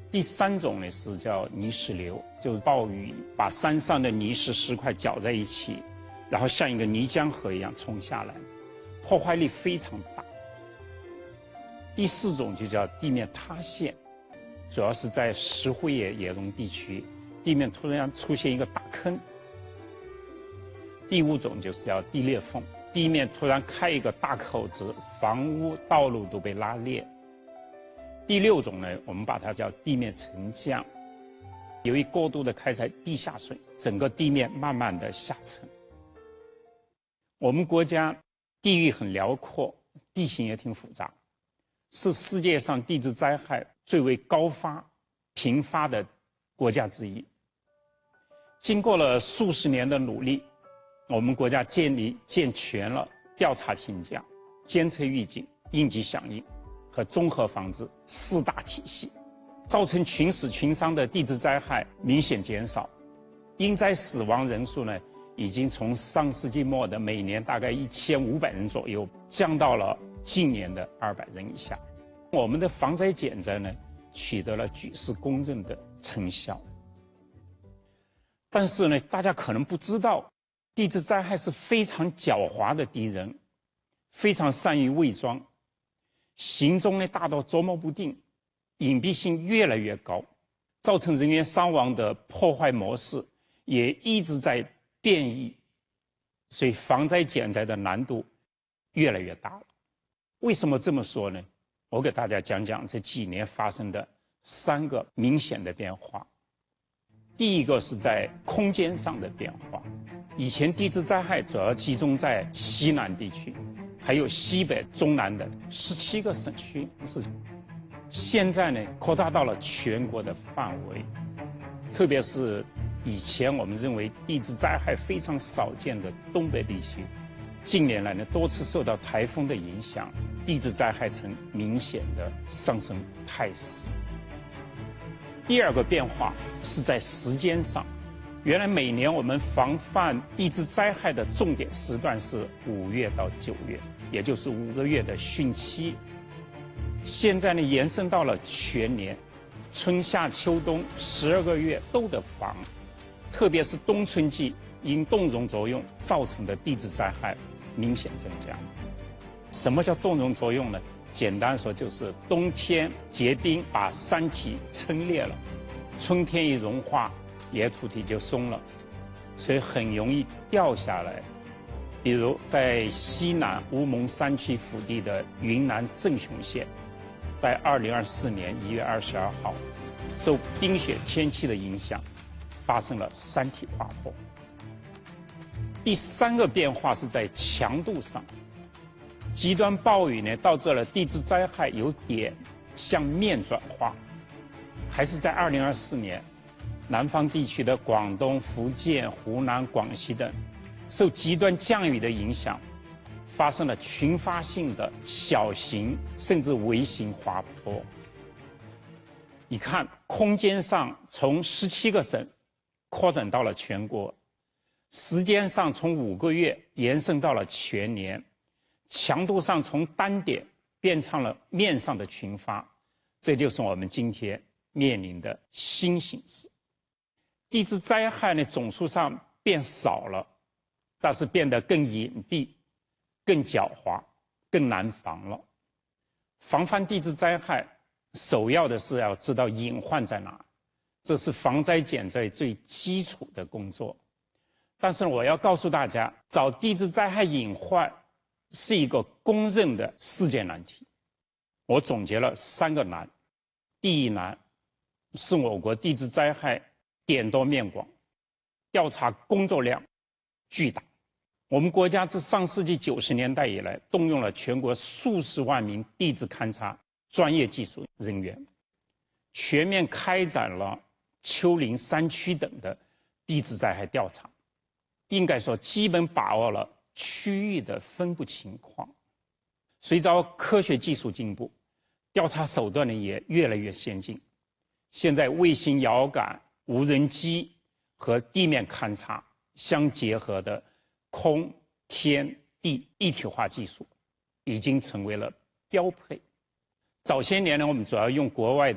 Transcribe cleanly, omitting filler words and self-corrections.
第3种呢是叫泥石流，就是暴雨把山上的泥石石块搅在一起，然后像一个泥浆河一样冲下来，破坏力非常大。第4种就叫地面塌陷，主要是在石灰岩溶地区，地面突然出现一个大坑。第5种就是叫地裂缝，地面突然开一个大口子，房屋道路都被拉裂。第6种呢，我们把它叫地面沉降，由于过度的开采地下水，整个地面慢慢的下沉。我们国家地域很辽阔，地形也挺复杂，是世界上地质灾害最为高发频发的国家之一。经过了数十年的努力，我们国家健全了调查评价、监测预警、应急响应和综合防治4大体系，造成群死群伤的地质灾害明显减少，因灾死亡人数呢，已经从上世纪末的每年大概1500人左右，降到了近年的200人以下。我们的防灾减灾呢，取得了举世公认的成效。但是呢，大家可能不知道，地质灾害是非常狡猾的敌人，非常善于伪装，行踪呢大到捉摸不定，隐蔽性越来越高，造成人员伤亡的破坏模式也一直在变异，所以防灾减灾的难度越来越大了。为什么这么说呢？我给大家讲讲这几年发生的3个明显的变化。第一个是在空间上的变化，以前地质灾害主要集中在西南地区，还有西北、中南的17个省区市，现在呢扩大到了全国的范围，特别是以前我们认为地质灾害非常少见的东北地区，近年来呢多次受到台风的影响，地质灾害呈明显的上升态势。第二个变化是在时间上，原来每年我们防范地质灾害的重点时段是5月到9月，也就是5个月的汛期。现在呢延伸到了全年，春夏秋冬12个月都得防，特别是冬春季因冻融作用造成的地质灾害明显增加。什么叫冻融作用呢？简单说就是冬天结冰把山体撑裂了，春天一融化，野土体就松了，所以很容易掉下来。比如在西南乌蒙山区腹地的云南镇雄县，在2024年1月22号，受冰雪天气的影响，发生了山体滑坡。第3个变化是在强度上，极端暴雨呢导致了地质灾害由点向面转化。还是在2024年，南方地区的广东、福建、湖南、广西等，受极端降雨的影响，发生了群发性的小型甚至微型滑坡。你看，空间上从17个省扩展到了全国，时间上从5个月延伸到了全年，强度上从单点变成了面上的群发，这就是我们今天面临的新形势。地质灾害呢总数上变少了，但是变得更隐蔽、更狡猾、更难防了。防范地质灾害，首要的是要知道隐患在哪，这是防灾减灾最基础的工作。但是我要告诉大家，找地质灾害隐患是一个公认的世界难题。我总结了3个难。第一难是我国地质灾害点多面广，调查工作量巨大。我们国家自上世纪90年代以来，动用了全国数十万名地质勘察专业技术人员，全面开展了丘陵山区等的地质灾害调查，应该说基本把握了区域的分布情况。随着科学技术进步，调查手段呢也越来越先进。现在卫星遥感、无人机和地面勘察相结合的空、天、地一体化技术已经成为了标配。早些年呢，我们主要用国外